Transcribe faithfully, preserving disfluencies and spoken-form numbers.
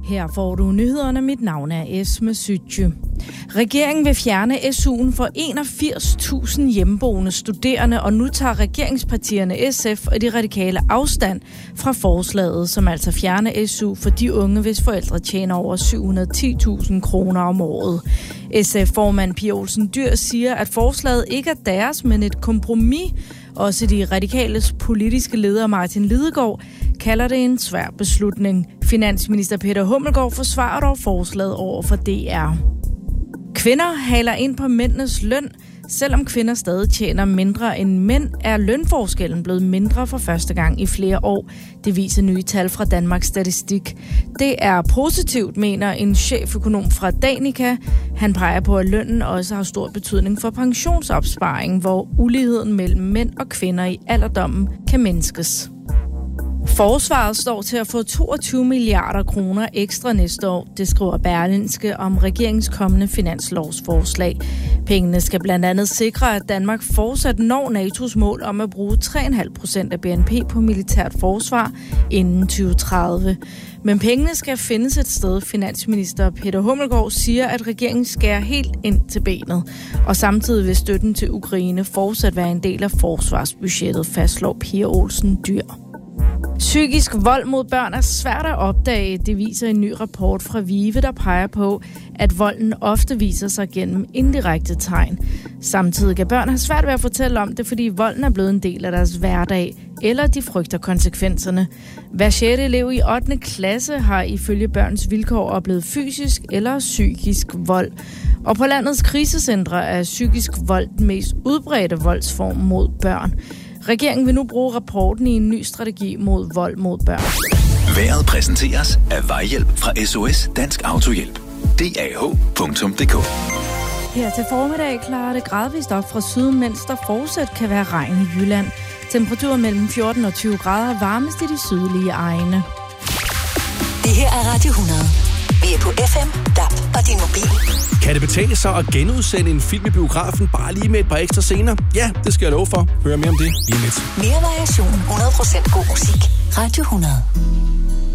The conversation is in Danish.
Her får du nyhederne. Mit navn er Esme Sytje. Regeringen vil fjerne S U'en for enogfirs tusind hjemmeboende studerende, og nu tager regeringspartierne S F og de radikale afstand fra forslaget, som altså fjerner S U for de unge, hvis forældre tjener over syv hundrede og ti tusind kroner om året. S F-formand Pia Olsen Dyhr siger, at forslaget ikke er deres, men et kompromis. Også de radikales politiske leder Martin Lidegaard kalder det en svær beslutning. Finansminister Peter Hummelgaard forsvarer dog forslaget over for D R. Kvinder haler ind på mændenes løn. Selvom kvinder stadig tjener mindre end mænd, er lønforskellen blevet mindre for første gang i flere år. Det viser nye tal fra Danmarks Statistik. Det er positivt, mener en cheføkonom fra Danica. Han peger på, at lønnen også har stor betydning for pensionsopsparing, hvor uligheden mellem mænd og kvinder i alderdommen kan mindskes. Forsvaret står til at få toogtyve milliarder kroner ekstra næste år, det skriver Berlingske om regeringens kommende finanslovsforslag. Pengene skal blandt andet sikre, at Danmark fortsat når NATO's mål om at bruge tre komma fem procent af B N P på militært forsvar inden tyve tredive. Men pengene skal findes et sted. Finansminister Peter Hummelgaard siger, at regeringen skærer helt ind til benet. Og samtidig vil støtten til Ukraine fortsat være en del af forsvarsbudgettet, fastslår Pia Olsen Dyhr. Psykisk vold mod børn er svært at opdage. Det viser en ny rapport fra VIVE, der peger på, at volden ofte viser sig gennem indirekte tegn. Samtidig kan børn have svært ved at fortælle om det, fordi volden er blevet en del af deres hverdag, eller de frygter konsekvenserne. Hver sjette elev i ottende klasse har ifølge Børns Vilkår oplevet fysisk eller psykisk vold. Og på landets krisecentre er psykisk vold den mest udbredte voldsform mod børn. Regeringen vil nu bruge rapporten i en ny strategi mod vold mod børn. Vejret præsenteres af Vejhjælp fra S O S Dansk Autohjælp. D A H punktum d k. Her til formiddag klarer det gradvist op fra syd, mens der fortsat kan være regn i Jylland. Temperaturer mellem fjorten og tyve grader, varmest i de sydlige egne. Det her er Radio hundrede. Vi er på F M, D A B og din mobil. Kan det betale sig at genudsende en film i biografen bare lige med et par ekstra scener? Ja, det skal jeg love for. Hør mere om det lige lidt. Mere variation, hundrede procent god musik. Radio hundrede.